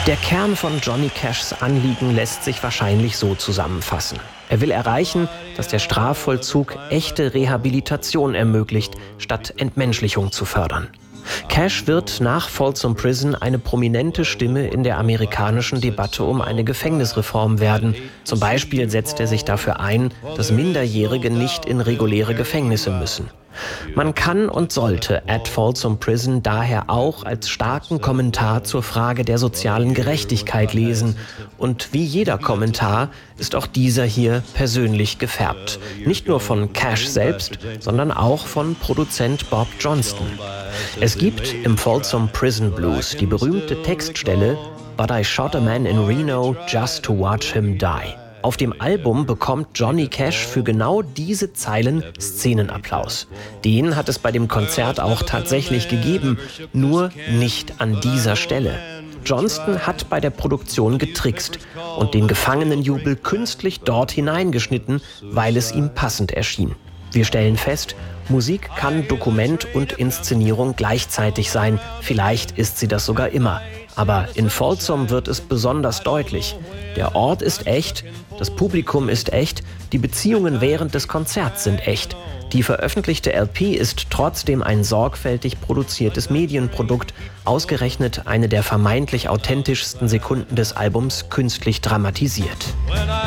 Der Kern von Johnny Cashs Anliegen lässt sich wahrscheinlich so zusammenfassen. Er will erreichen, dass der Strafvollzug echte Rehabilitation ermöglicht, statt Entmenschlichung zu fördern. Cash wird nach Folsom Prison eine prominente Stimme in der amerikanischen Debatte um eine Gefängnisreform werden. Zum Beispiel setzt er sich dafür ein, dass Minderjährige nicht in reguläre Gefängnisse müssen. Man kann und sollte At Folsom Prison daher auch als starken Kommentar zur Frage der sozialen Gerechtigkeit lesen. Und wie jeder Kommentar ist auch dieser hier persönlich gefärbt. Nicht nur von Cash selbst, sondern auch von Produzent Bob Johnston. Es gibt im Folsom Prison Blues die berühmte Textstelle "But I shot a man in Reno just to watch him die". Auf dem Album bekommt Johnny Cash für genau diese Zeilen Szenenapplaus. Den hat es bei dem Konzert auch tatsächlich gegeben, nur nicht an dieser Stelle. Johnston hat bei der Produktion getrickst und den Gefangenenjubel künstlich dort hineingeschnitten, weil es ihm passend erschien. Wir stellen fest, Musik kann Dokument und Inszenierung gleichzeitig sein. Vielleicht ist sie das sogar immer. Aber in Folsom wird es besonders deutlich. Der Ort ist echt, das Publikum ist echt, die Beziehungen während des Konzerts sind echt. Die veröffentlichte LP ist trotzdem ein sorgfältig produziertes Medienprodukt, ausgerechnet eine der vermeintlich authentischsten Sekunden des Albums künstlich dramatisiert.